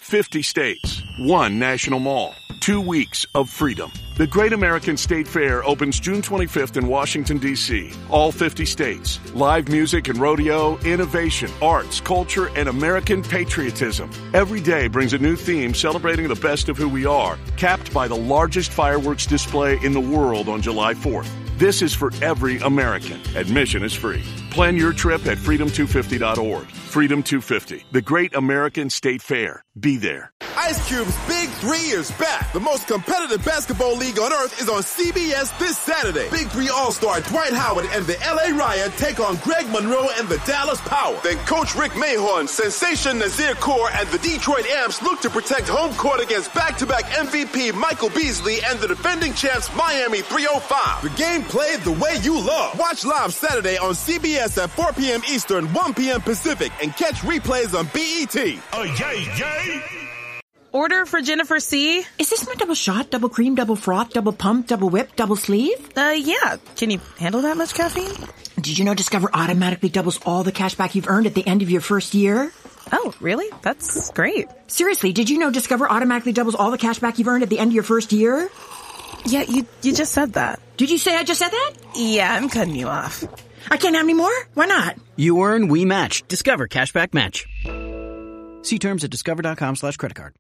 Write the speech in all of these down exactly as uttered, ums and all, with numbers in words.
fifty states, one national mall, two weeks of freedom. The Great American State Fair opens June twenty-fifth in Washington, D C All fifty states. Live music and rodeo, innovation, arts, culture, and American patriotism. Every day brings a new theme celebrating the best of who we are, capped by the largest fireworks display in the world on July fourth. This is for every American. Admission is free. Plan your trip at freedom two fifty dot org. Freedom two fifty, the Great American State Fair. Be there. Ice Cube's Big Three is back. The most competitive basketball league on earth is on C B S this Saturday. Big Three All-Star Dwight Howard and the L A Riot take on Greg Monroe and the Dallas Power. Then Coach Rick Mahorn, Sensation Nazir Kaur, and the Detroit Amps look to protect home court against back-to-back M V P Michael Beasley and the defending champs Miami three oh five. The game played the way you love. Watch live Saturday on C B S at four p.m. Eastern, one p.m. Pacific, and catch replays on B E T. Oh, yay, yay! Order for Jennifer C. Is this my double shot, double cream, double froth, double pump, double whip, double sleeve? Uh, yeah. Can you handle that much caffeine? Did you know Discover automatically doubles all the cash back you've earned at the end of your first year? Oh, really? That's great. Seriously, did you know Discover automatically doubles all the cash back you've earned at the end of your first year? Yeah, you you just said that. Did you say I just said that? Yeah, I'm cutting you off. I can't have any more? Why not? You earn, we match. Discover Cashback Match. See terms at discover.com slash credit card.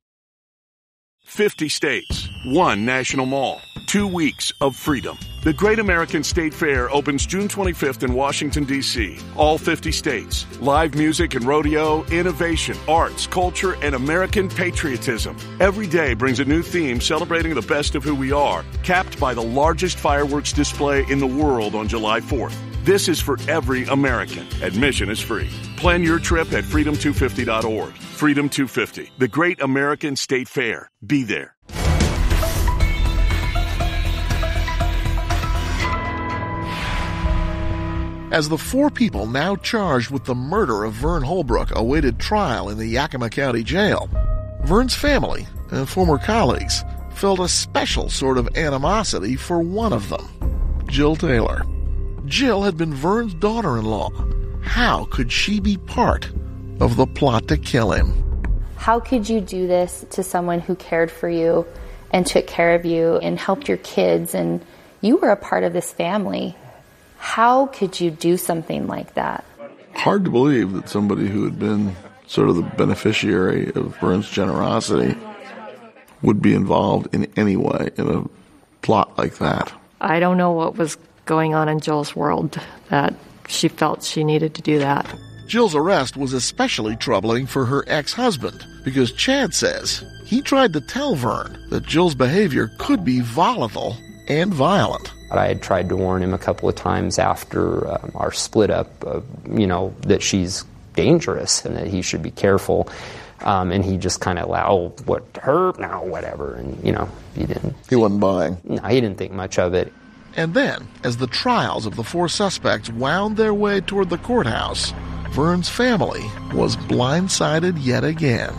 fifty states, one national mall, two weeks of freedom. The Great American State Fair opens June twenty-fifth in Washington, D C All fifty states. Live music and rodeo, innovation, arts, culture, and American patriotism. Every day brings a new theme celebrating the best of who we are, capped by the largest fireworks display in the world on July fourth. This is for every American. Admission is free. Plan your trip at freedom two fifty dot org. Freedom two fifty, the Great American State Fair. Be there. As the four people now charged with the murder of Vern Holbrook awaited trial in the Yakima County Jail, Vern's family and former colleagues felt a special sort of animosity for one of them, Jill Taylor. Jill had been Vern's daughter-in-law. How could she be part of the plot to kill him? How could you do this to someone who cared for you and took care of you and helped your kids, and you were a part of this family? How could you do something like that? Hard to believe that somebody who had been sort of the beneficiary of Vern's generosity would be involved in any way in a plot like that. I don't know what was going on in Jill's world that she felt she needed to do that. Jill's arrest was especially troubling for her ex-husband because Chad says he tried to tell Vern that Jill's behavior could be volatile and violent. I had tried to warn him a couple of times after um, our split up, uh, you know, that she's dangerous and that he should be careful. Um, and he just kind of allowed, oh, what, her? No, whatever. And, you know, he didn't. He wasn't buying. No, he didn't think much of it. And then, as the trials of the four suspects wound their way toward the courthouse, Vern's family was blindsided yet again.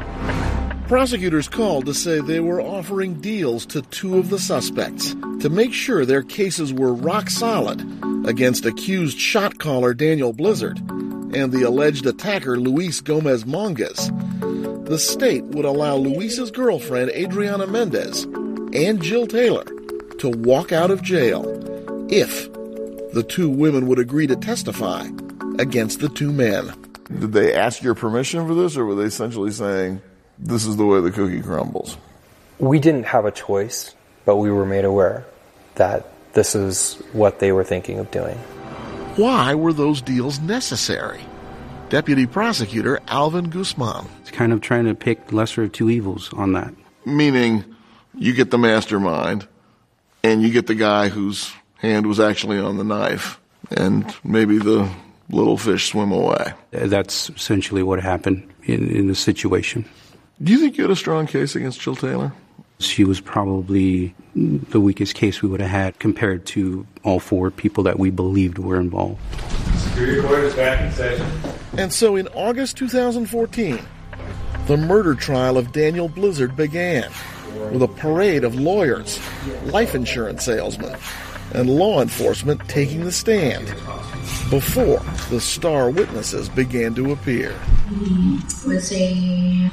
Prosecutors called to say they were offering deals to two of the suspects to make sure their cases were rock solid against accused shot caller Daniel Blizzard and the alleged attacker Luis Gomez Monges. The state would allow Luis's girlfriend Adriana Mendez and Jill Taylor to walk out of jail if the two women would agree to testify against the two men. Did they ask your permission for this, or were they essentially saying, this is the way the cookie crumbles? We didn't have a choice, but we were made aware that this is what they were thinking of doing. Why were those deals necessary? Deputy Prosecutor Alvin Guzman. It's kind of trying to pick lesser of two evils on that. Meaning, you get the mastermind, and you get the guy whose hand was actually on the knife, and maybe the little fish swim away. That's essentially what happened in, in the situation. Do you think you had a strong case against Jill Taylor? She was probably the weakest case we would have had compared to all four people that we believed were involved. Superior Court is back in session. And so in August two thousand fourteen, the murder trial of Daniel Blizzard began with a parade of lawyers, life insurance salesmen, and law enforcement taking the stand before the star witnesses began to appear. Was a